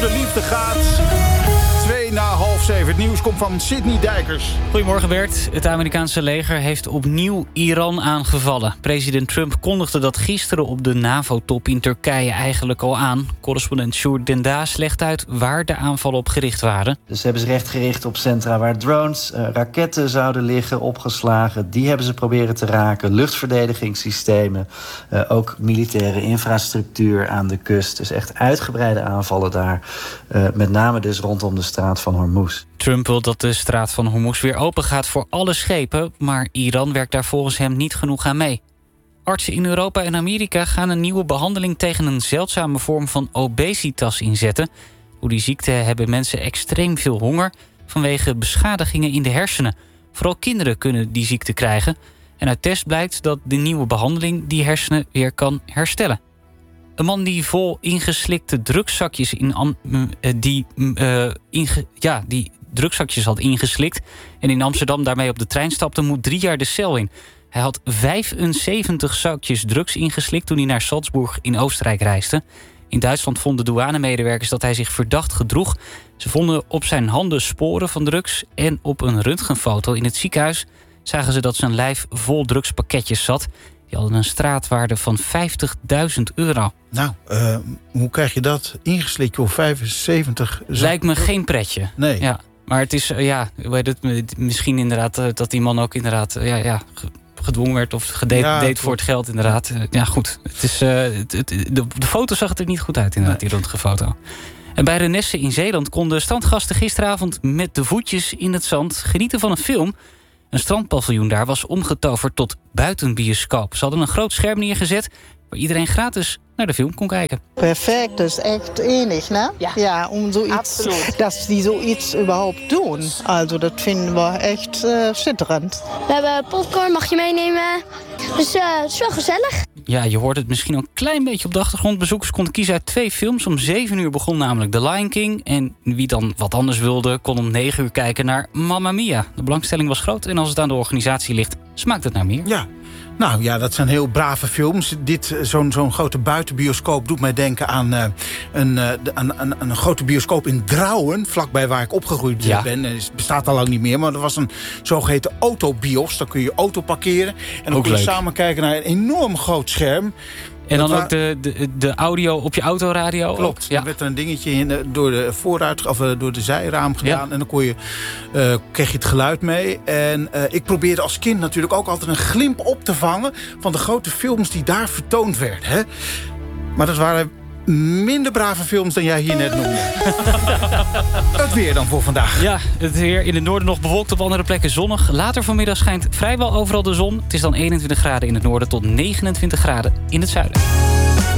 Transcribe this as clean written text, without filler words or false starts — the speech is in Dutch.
de liefde gaat. 6:02. Het nieuws komt van Sidney Dijkers. Goedemorgen Bert. Het Amerikaanse leger heeft opnieuw Iran aangevallen. President Trump kondigde dat gisteren op de NAVO-top in Turkije eigenlijk al aan. Correspondent Sjoerd Den Daas legt uit waar de aanvallen op gericht waren. Dus hebben ze recht gericht op centra waar drones, raketten zouden liggen, opgeslagen. Die hebben ze proberen te raken. Luchtverdedigingssystemen, ook militaire infrastructuur aan de kust. Dus echt uitgebreide aanvallen daar. Met name dus rondom de straat van Hormuz. Trump wil dat de straat van Hormuz weer open gaat voor alle schepen, maar Iran werkt daar volgens hem niet genoeg aan mee. Artsen in Europa en Amerika gaan een nieuwe behandeling tegen een zeldzame vorm van obesitas inzetten. Door die ziekte hebben mensen extreem veel honger vanwege beschadigingen in de hersenen. Vooral kinderen kunnen die ziekte krijgen. En uit test blijkt dat de nieuwe behandeling die hersenen weer kan herstellen. Een man die vol ingeslikte drugzakjes die drugzakjes had ingeslikt en in Amsterdam daarmee op de trein stapte, moet 3 jaar de cel in. Hij had 75 zakjes drugs ingeslikt toen hij naar Salzburg in Oostenrijk reisde. In Duitsland vonden douanemedewerkers dat hij zich verdacht gedroeg. Ze vonden op zijn handen sporen van drugs en op een röntgenfoto in het ziekenhuis zagen ze dat zijn lijf vol drugspakketjes zat. Die hadden een straatwaarde van €50.000. Nou, hoe krijg je dat ingeslikt, joh? 75... Lijkt me geen pretje. Nee. Ja, maar het is, misschien inderdaad dat die man ook inderdaad gedwongen werd of deed voor het geld inderdaad. Ja, goed. Het is, de foto zag het er niet goed uit inderdaad, die röntgenfoto. En bij Renesse in Zeeland konden strandgasten gisteravond met de voetjes in het zand genieten van een film. Een strandpaviljoen daar was omgetoverd tot buitenbioscoop. Ze hadden een groot scherm neergezet waar iedereen gratis naar de film kon kijken. Perfect, dat is echt enig, ne? Ja, om zoiets, dat die zoiets überhaupt doen. Also, dat vinden we echt schitterend. We hebben popcorn, mag je meenemen. Dus het is wel gezellig. Ja, je hoort het misschien een klein beetje op de achtergrond. Bezoekers konden kiezen uit 2 films. Om 7 uur begon namelijk The Lion King. En wie dan wat anders wilde, kon om 9 uur kijken naar Mamma Mia. De belangstelling was groot en als het aan de organisatie ligt, smaakt het naar meer. Ja. Nou ja, dat zijn heel brave films. Zo'n grote buitenbioscoop doet mij denken aan een grote bioscoop in Drouwen, vlakbij waar ik opgegroeid ben. Het bestaat al lang niet meer, maar er was een zogeheten autobios. Daar kun je auto parkeren en dan kun je samen kijken naar een enorm groot scherm. En dan ook de audio op je autoradio? Klopt. Ja. Dan werd er een dingetje door de door de zijraam gedaan. En dan kreeg je het geluid mee. En ik probeerde als kind natuurlijk ook altijd een glimp op te vangen van de grote films die daar vertoond werden. Hè? Maar dat waren minder brave films dan jij hier net noemde. Het weer dan voor vandaag. Ja, het weer in het noorden nog bewolkt, op andere plekken zonnig. Later vanmiddag schijnt vrijwel overal de zon. Het is dan 21 graden in het noorden tot 29 graden in het zuiden.